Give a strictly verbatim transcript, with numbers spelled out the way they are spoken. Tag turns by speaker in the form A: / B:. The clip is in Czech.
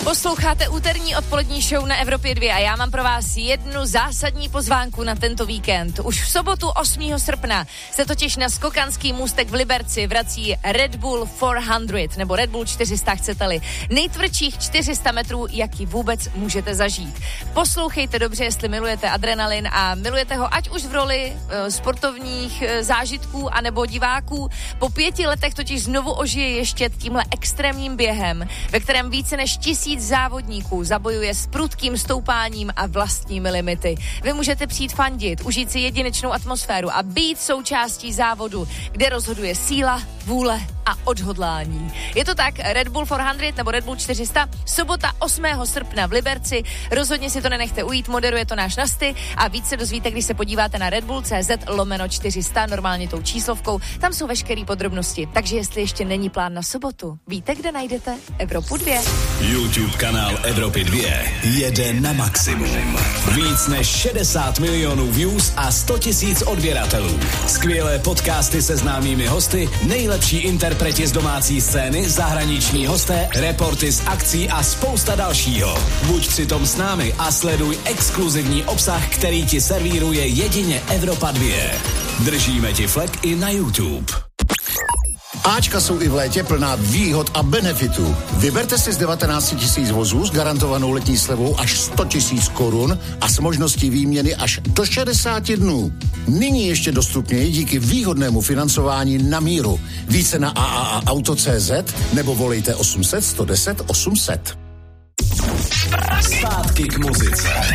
A: Posloucháte úterní odpolední show na Evropě dva a já mám pro vás jednu zásadní pozvánku na tento víkend. Už v sobotu osmého srpna se totiž na skokanský můstek v Liberci vrací Red Bull čtyři sta, nebo Red Bull čtyři sta, chcete-li. Nejtvrdších čtyři sta metrů, jaký vůbec můžete zažít. Poslouchejte dobře, jestli milujete adrenalin a milujete ho ať už v roli e, sportovních e, zážitků anebo diváků. Po pěti letech totiž znovu ožije ještě tímhle extrémním během, ve kterém více než tisíc závodníků zabojuje s prudkým stoupáním a vlastními limity. Vy můžete přijít fandit, užít si jedinečnou atmosféru a být součástí závodu, kde rozhoduje síla, vůle a odhodlání. Je to tak, Red Bull čtyři sta nebo Red Bull čtyři sta, sobota osmého srpna v Liberci. Rozhodně si to nenechte ujít, moderuje to náš Nasty a víc se dozvíte, když se podíváte na redbull.cz lomeno čtyři sta, normálně tou číslovkou. Tam jsou veškeré podrobnosti. Takže jestli ještě není plán na sobotu, víte, kde najdete Evropu dva.
B: YouTube kanál Evropy dva jede na maximum. Víc než šedesát milionů views a sto tisíc odběratelů. Skvělé podcasty se známými hosty, nejlepší interpreti z domácí scény, zahraniční hosté, reporty z akcí a spousta dalšího. Buď přitom s námi a sleduj exkluzivní obsah, který ti servíruje jedině Evropa dva. Držíme ti flek i na YouTube.
C: Ačka jsou i v létě plná výhod a benefitů. Vyberte si z devatenáct tisíc vozů s garantovanou letní slevou až sto tisíc korun a s možností výměny až do šedesáti dnů. Nyní ještě dostupněji díky výhodnému financování na míru. Více na a a a auto tečka cé zet nebo volejte osm set sto deset osm set.
B: Zpátky k muzice.